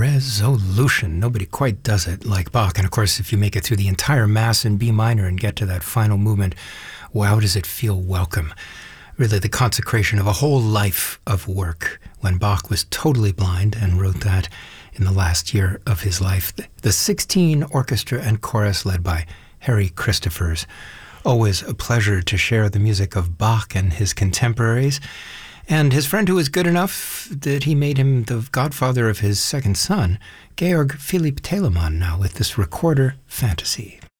Resolution. Nobody quite does it like Bach. And of course, if you make it through the entire Mass in B minor and get to that final movement, wow, does it feel welcome. Really the consecration of a whole life of work when Bach was totally blind and wrote that in the last year of his life. The 16 orchestra and chorus led by Harry Christophers. Always a pleasure to share the music of Bach and his contemporaries. And his friend who was good enough that he made him the godfather of his second son, Georg Philipp Telemann, now with this Recorder Fantasy.